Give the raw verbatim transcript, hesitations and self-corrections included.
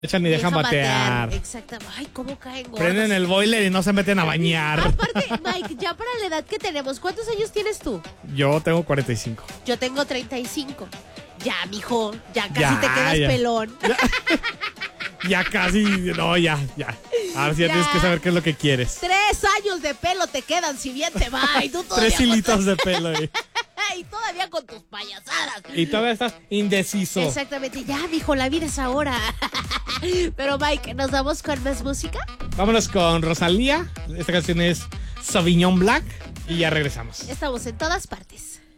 echan y dejan batear. Exacto. Ay, cómo caen gordos. Prenden el boiler y no se meten a bañar. Aparte, Mike, ya para la edad que tenemos, ¿cuántos años tienes tú? Yo tengo cuarenta y cinco. Yo tengo treinta y cinco. Ya, mijo, ya casi Ya, te quedas ya. pelón. Ya, ya casi, no, ya, ya. Ahora sí ya Ya. tienes que saber qué es lo que quieres. Tres años de pelo te quedan si bien te va. Y tú todavía Tres hilitos de pelo ahí. Con... y todavía con tus payasadas. Y todavía estás indeciso. Exactamente. Ya, mijo, la vida es ahora. Pero, Mike, ¿nos vamos con más música? Vámonos con Rosalía. Esta canción es Sauvignon Black. Y ya regresamos. Estamos en todas partes.